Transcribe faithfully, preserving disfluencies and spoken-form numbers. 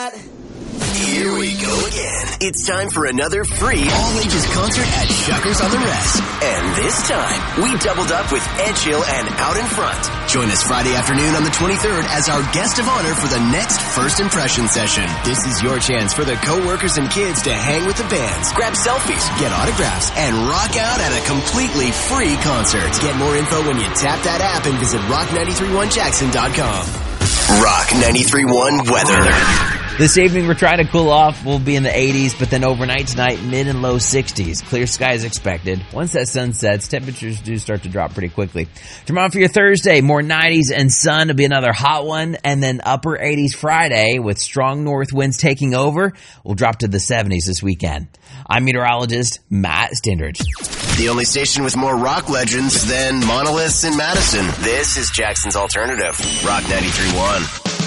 that? Here we go again. It's time for another free all-ages concert at Shuckers on the Rest. And this time, we doubled up with Ed Chill and Out in Front. Join us Friday afternoon on the twenty-third as our guest of honor for the next First Impression session. This is your chance for the co-workers and kids to hang with the bands, grab selfies, get autographs, and rock out at a completely free concert. Get more info when you tap that app and visit rock nine three one jackson dot com. Rock ninety-three point one weather. This evening, we're trying to cool off. We'll be in the eighties, but then overnight tonight, mid and low sixties. Clear skies expected. Once that sun sets, temperatures do start to drop pretty quickly. Tomorrow for your Thursday, more nineties and sun. It'll be another hot one, and then upper eighties Friday with strong north winds taking over. We'll drop to the seventies this weekend. I'm meteorologist Matt Stindridge. The only station with more rock legends than monoliths in Madison. This is Jackson's Alternative, Rock ninety-three point one.